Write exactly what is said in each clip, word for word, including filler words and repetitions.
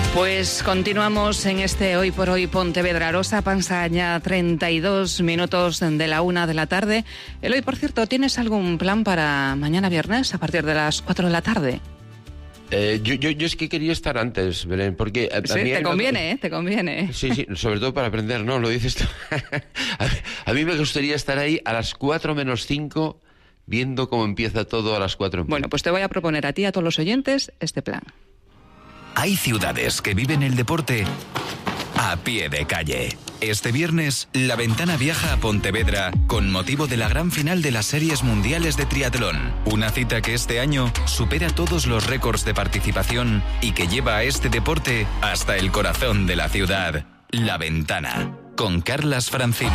Pues continuamos en este Hoy por Hoy Pontevedra. Rosa Pansaña, treinta y dos minutos de la una de la tarde. Eloy, por cierto, ¿tienes algún plan para mañana viernes a partir de las cuatro de la tarde? Eh, yo, yo, yo es que quería estar antes, Belén, porque... A, sí, a mí te el... conviene, ¿eh? Te conviene. Sí, sí, sobre todo para aprender, ¿no? Lo dices tú. a, a mí me gustaría estar ahí a las cuatro menos cinco, viendo cómo empieza todo a las cuatro. Bueno, pues te voy a proponer a ti y a todos los oyentes este plan. Hay ciudades que viven el deporte a pie de calle. Este viernes, La Ventana viaja a Pontevedra con motivo de la gran final de las Series Mundiales de Triatlón. Una cita que este año supera todos los récords de participación y que lleva a este deporte hasta el corazón de la ciudad. La Ventana, con Carlas Francino.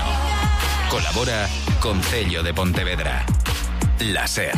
Colabora Concello de Pontevedra. La SER,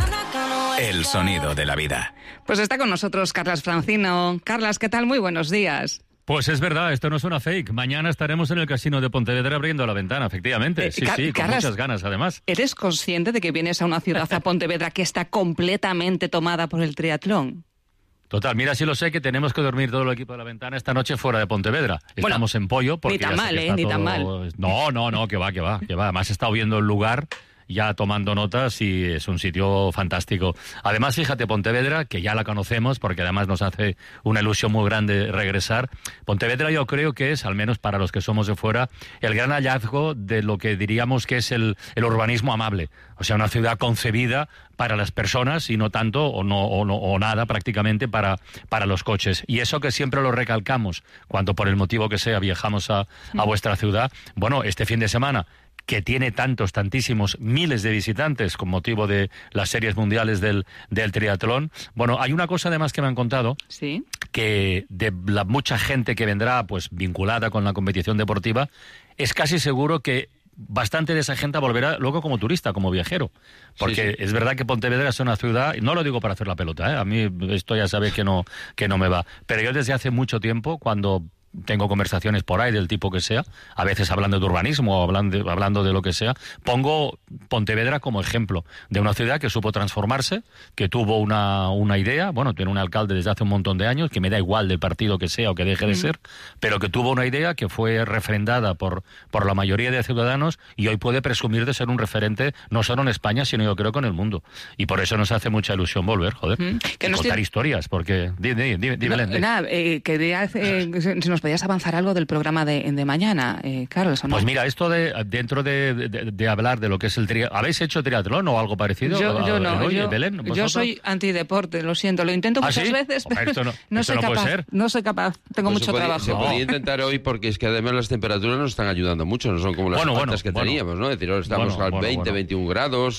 el sonido de la vida. Pues está con nosotros Carlas Francino. Carlas, ¿qué tal? Muy buenos días. Pues es verdad, esto no es una fake. Mañana estaremos en el Casino de Pontevedra abriendo La Ventana, efectivamente. Eh, sí, Car- sí, con Carlas, muchas ganas, además. ¿Eres consciente de que vienes a una ciudad, a Pontevedra, que está completamente tomada por el triatlón? Total, mira, sí lo sé que tenemos que dormir todo el equipo de La Ventana esta noche fuera de Pontevedra. Bueno, Estamos en Pollo porque ni tan ya sé mal, que ¿eh? está Ni todo... tan mal. No, no, no, que va, que va, que va. Además he estado viendo el lugar, ya tomando notas, y es un sitio fantástico. Además, fíjate, Pontevedra, que ya la conocemos, porque además nos hace una ilusión muy grande regresar. Pontevedra yo creo que es, al menos para los que somos de fuera, el gran hallazgo de lo que diríamos que es el, el urbanismo amable. O sea, una ciudad concebida para las personas y no tanto o no o, no, o nada prácticamente para, para los coches. Y eso que siempre lo recalcamos cuando por el motivo que sea viajamos a, a vuestra ciudad. Bueno, este fin de semana, que tiene tantos, tantísimos, miles de visitantes con motivo de las series mundiales del, del triatlón. Bueno, hay una cosa además que me han contado, sí, que de la mucha gente que vendrá pues vinculada con la competición deportiva, es casi seguro que bastante de esa gente volverá luego como turista, como viajero. Porque sí, sí. Es verdad que Pontevedra es una ciudad, y no lo digo para hacer la pelota, ¿eh? A mí esto ya sabéis que no, que no me va. Pero yo desde hace mucho tiempo, cuando tengo conversaciones por ahí del tipo que sea, a veces hablando de urbanismo o hablando, hablando de lo que sea, pongo Pontevedra como ejemplo de una ciudad que supo transformarse, que tuvo una, una idea, bueno, tiene un alcalde desde hace un montón de años, que me da igual del partido que sea o que deje de mm. ser, pero que tuvo una idea que fue refrendada por, por la mayoría de ciudadanos y hoy puede presumir de ser un referente no solo en España, sino yo creo que en el mundo. Y por eso nos hace mucha ilusión volver, joder, mm. que no contar estoy... historias, porque... Di, di, di, di, no, Belén, di. Nada, eh, quería eh, si nos podías avanzar algo del programa de, de mañana, eh, Carlos, ¿o no? Pues mira, esto de dentro de, de, de hablar de lo que es el triatlón, ¿habéis hecho triatlón o algo parecido? Yo, yo no, Oye, yo, Belén, yo soy antideporte, lo siento, lo intento ¿Ah, muchas sí? veces, pero esto no, no esto soy no capaz, puede ser. no soy capaz, tengo pues mucho se podía, trabajo. Se no. podía intentar hoy porque es que además las temperaturas nos están ayudando mucho, no son como las bueno, altas bueno, que bueno. teníamos, ¿no? Es decir, ahora estamos bueno, al bueno, veinte, bueno. veintiún grados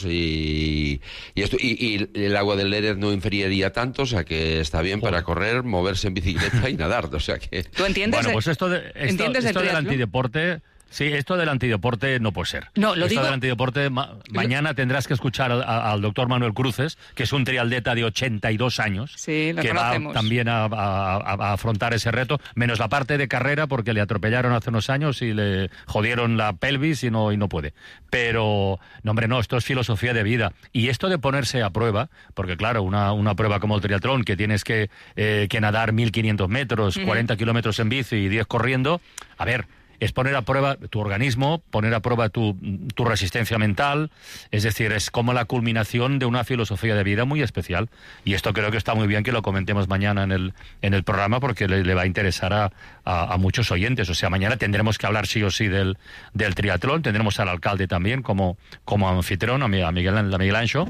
y, y, esto, y, y el agua del Lérez no inferiría tanto, o sea que está bien Joder. Para correr, moverse en bicicleta y nadar, o sea que... ¿Tú entiendes? Bueno, pues esto, de, esto, ¿entiendes esto el del antideporte... Sí, esto del antideporte no puede ser. No, lo esto digo... del antideporte, ma mañana tendrás que escuchar al, al doctor Manuel Cruces, que es un triatleta de ochenta y dos años, sí, lo que conocemos. va también a, a, a afrontar ese reto, menos la parte de carrera, porque le atropellaron hace unos años y le jodieron la pelvis y no, y no puede. Pero, no hombre, no, esto es filosofía de vida. Y esto de ponerse a prueba, porque claro, una, una prueba como el triatlón, que tienes que, eh, que nadar mil quinientos metros, uh-huh. cuarenta kilómetros en bici y diez corriendo, a ver... es poner a prueba tu organismo, poner a prueba tu, tu resistencia mental, es decir, es como la culminación de una filosofía de vida muy especial. Y esto creo que está muy bien que lo comentemos mañana en el, en el programa porque le, le va a interesar a, a, a muchos oyentes. O sea, mañana tendremos que hablar sí o sí del, del triatlón, tendremos al alcalde también como, como anfitrión, a Miguel, a Miguel Ancho.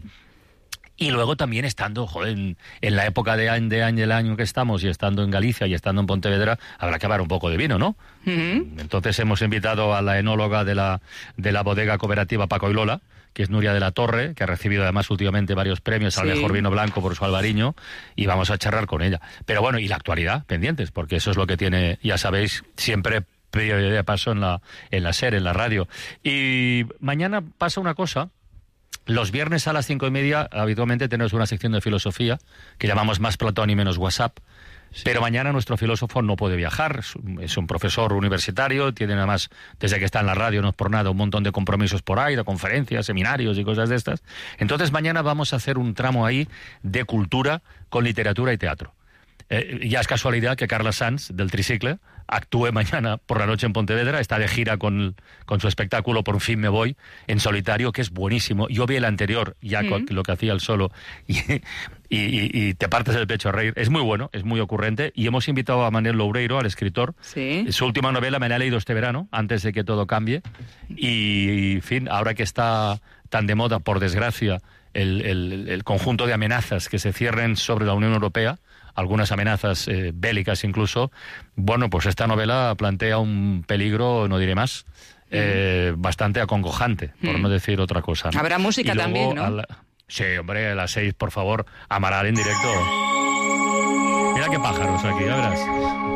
Y luego también estando, joder, en, en la época de año, de año del año que estamos y estando en Galicia y estando en Pontevedra, habrá que hablar un poco de vino, ¿no? Uh-huh. Entonces hemos invitado a la enóloga de la, de la bodega cooperativa Paco y Lola, que es Nuria de la Torre, que ha recibido además últimamente varios premios sí. al mejor vino blanco por su albariño, y vamos a charlar con ella. Pero bueno, y la actualidad, pendientes, porque eso es lo que tiene, ya sabéis, siempre prioridad de paso en la, en la SER, en la radio. Y mañana pasa una cosa. Los viernes a las cinco y media habitualmente tenemos una sección de filosofía que llamamos Más Platón y Menos WhatsApp. Sí. Pero mañana nuestro filósofo no puede viajar, es un profesor universitario, tiene además, desde que está en la radio, no es por nada, un montón de compromisos por ahí, de conferencias, seminarios y cosas de estas. Entonces mañana vamos a hacer un tramo ahí de cultura con literatura y teatro. Eh, ya es casualidad que Carla Sanz, del tricicle, actúe mañana por la noche en Pontevedra, está de gira con, con su espectáculo Por fin me voy, en solitario, que es buenísimo. Yo vi el anterior, ya mm. con lo que hacía el solo, y, y, y, y te partes el pecho a reír. Es muy bueno, es muy ocurrente, y hemos invitado a Manel Loureiro, al escritor. Sí. Su última novela me la he leído este verano, antes de que todo cambie, y, en fin, ahora que está tan de moda, por desgracia, el, el, el conjunto de amenazas que se cierren sobre la Unión Europea, algunas amenazas eh, bélicas incluso, bueno, pues esta novela plantea un peligro, no diré más, eh, mm. bastante acongojante, por mm. no decir otra cosa, ¿no? Habrá música luego, también, ¿no? La... Sí, hombre, a las seis, por favor, Amaral en directo. Mira qué pájaros aquí, ya verás.